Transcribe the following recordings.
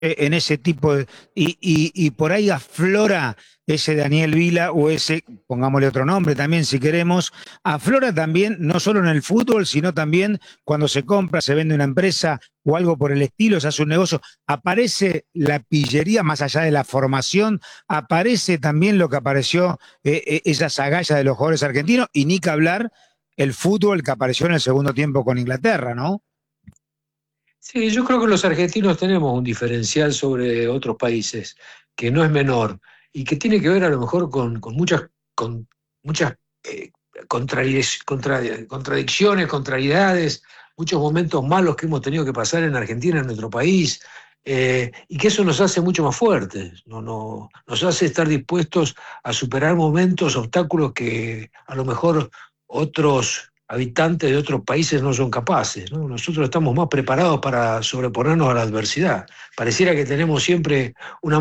en ese tipo de... Y por ahí aflora ese Daniel Vila o ese, pongámosle otro nombre también si queremos, aflora también no solo en el fútbol, sino también cuando se compra, se vende una empresa o algo por el estilo, se hace un negocio, aparece la pillería más allá de la formación, aparece también lo que apareció, esas agallas de los jugadores argentinos, y ni que hablar el fútbol que apareció en el segundo tiempo con Inglaterra, ¿no? Sí, yo creo que los argentinos tenemos un diferencial sobre otros países que no es menor y que tiene que ver a lo mejor con muchas eh, contradicciones, contrariedades, muchos momentos malos que hemos tenido que pasar en Argentina, en nuestro país, y que eso nos hace mucho más fuertes, nos hace estar dispuestos a superar momentos, obstáculos que a lo mejor otros habitantes de otros países no son capaces, ¿no? Nosotros estamos más preparados para sobreponernos a la adversidad. Pareciera que tenemos siempre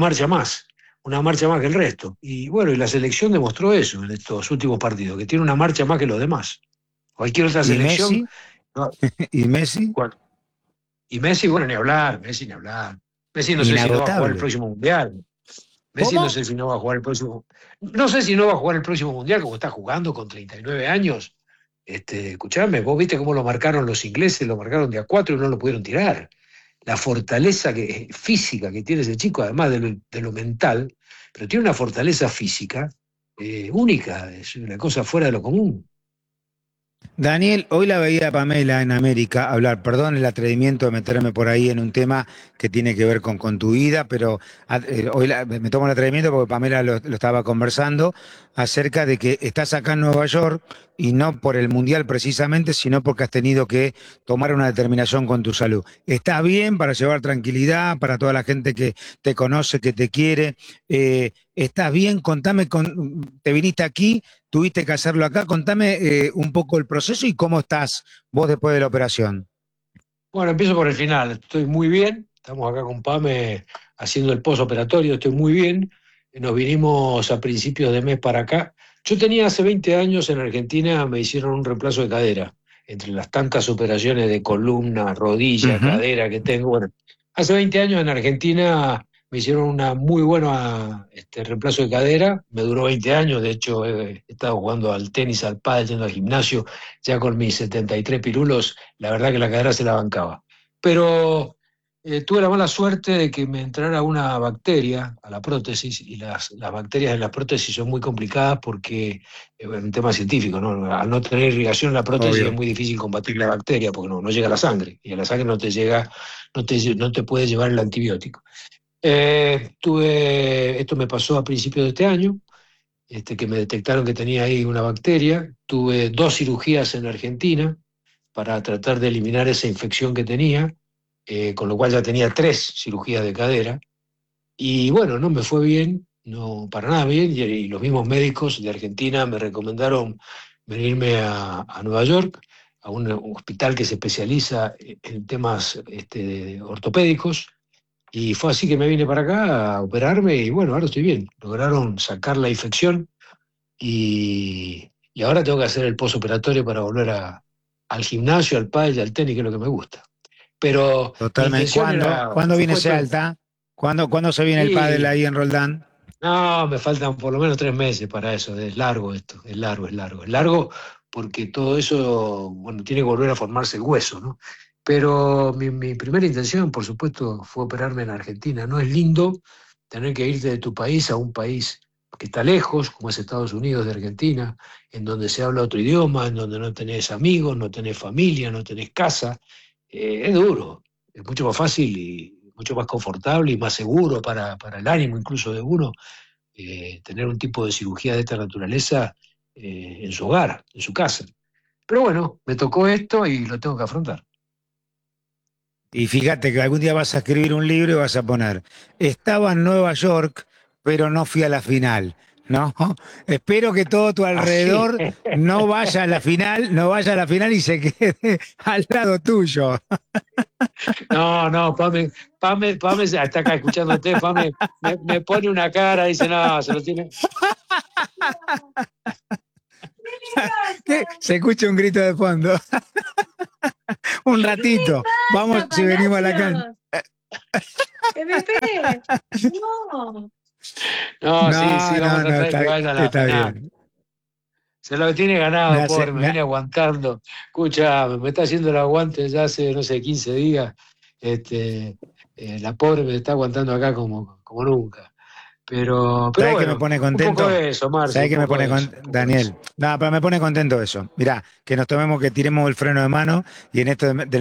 una marcha más que el resto. Y bueno, y la selección demostró eso en estos últimos partidos, que tiene una marcha más que los demás. Cualquier otra Y selección, Messi, no, y Messi, bueno, y Messi, bueno, ni hablar, Messi ni hablar. Messi no sé si no va a jugar el inagotable. próximo Mundial. Messi no ¿Cómo? sé si no va a jugar el próximo. No sé si no va a jugar el próximo Mundial, como está jugando con 39 años. Escuchame, vos viste cómo lo marcaron los ingleses, lo marcaron de a cuatro y no lo pudieron tirar. La fortaleza física que tiene ese chico, además de lo mental, pero tiene una fortaleza física única, es una cosa fuera de lo común. Daniel, hoy la veía a Pamela en América hablar, perdón el atrevimiento de meterme por ahí en un tema que tiene que ver con tu vida, pero hoy me tomo el atrevimiento porque Pamela lo estaba conversando acerca de que estás acá en Nueva York y no por el Mundial precisamente, sino porque has tenido que tomar una determinación con tu salud. ¿Estás bien para llevar tranquilidad para toda la gente que te conoce, que te quiere? ¿Estás bien? Contame, te viniste aquí. Tuviste que hacerlo acá. Contame un poco el proceso y cómo estás vos después de la operación. Bueno, empiezo por el final. Estoy muy bien. Estamos acá con Pame haciendo el postoperatorio. Estoy muy bien. Nos vinimos a principios de mes para acá. Yo tenía hace 20 años en Argentina, me hicieron un reemplazo de cadera. Entre las tantas operaciones de columna, rodilla, Ujú. cadera que tengo. Bueno, hace 20 años en Argentina me hicieron una muy buena reemplazo de cadera. Me duró 20 años. De hecho, he estado jugando al tenis, al pádel, yendo al gimnasio, ya con mis 73 pirulos. La verdad que la cadera se la bancaba. Pero tuve la mala suerte de que me entrara una bacteria a la prótesis y las bacterias en las prótesis son muy complicadas porque, bueno, un tema científico, ¿no? Al no tener irrigación en la prótesis es Obvio. muy difícil combatir la bacteria porque no llega a la sangre y a la sangre no te puede llevar el antibiótico. Esto me pasó a principios de este año, que me detectaron que tenía ahí una bacteria. Tuve dos cirugías en Argentina para tratar de eliminar esa infección que tenía, con lo cual ya tenía tres cirugías de cadera. Y bueno, no me fue bien, no para nada bien, y los mismos médicos de Argentina me recomendaron venirme a Nueva York, a un hospital que se especializa en temas ortopédicos. Y fue así que me vine para acá a operarme y bueno, ahora estoy bien. Lograron sacar la infección y ahora tengo que hacer el postoperatorio para volver al gimnasio, al pádel y al tenis, que es lo que me gusta. Pero mi Totalmente. intención ¿Cuándo? era, por ¿Cuándo viene supuesto, Alta? ¿Cuándo se viene el pádel y ahí en Roldán? no, me faltan por lo menos 3 meses para eso. Es largo esto, es largo, es largo. Es largo porque todo eso, bueno, tiene que volver a formarse el hueso, ¿no? Pero mi primera intención, por supuesto, fue operarme en Argentina. No es lindo tener que irte de tu país a un país que está lejos, como es Estados Unidos de Argentina, en donde se habla otro idioma, en donde no tenés amigos, no tenés familia, no tenés casa. Es duro, es mucho más fácil y mucho más confortable y más seguro para el ánimo incluso de uno, tener un tipo de cirugía de esta naturaleza en su hogar, en su casa. Pero bueno, me tocó esto y lo tengo que afrontar. Y fíjate que algún día vas a escribir un libro y vas a poner, estaba en Nueva York, pero no fui a la final, ¿no? Espero que todo tu Así. alrededor no vaya a la final, no vaya a la final y se quede al lado tuyo. No, no, Pame está acá escuchándote, Pame me pone una cara, dice, no, se lo tiene. ¿Qué? Se escucha un grito de fondo. Un ¿Qué le ratito. Vamos pasa, si venimos a la cancha. Palacio? MVP, no. No, sí, sí, No, vamos a no, no, tratar de que vaya a la está final. bien. Se lo tiene Me ganado, hace, pobre, me me, viene aguantando. Escucha, me está haciendo el aguante ya hace, no sé, 15 días. Este, la pobre me está aguantando acá como nunca. Pero ¿Sabes qué me bueno, pone un poco contento? de eso, Marce, ¿Sabes un qué me poco pone de eso, contento? un poco de eso. Daniel. No, pero me pone contento eso. Mirá, que nos tomemos, que tiremos el freno de mano y en esto del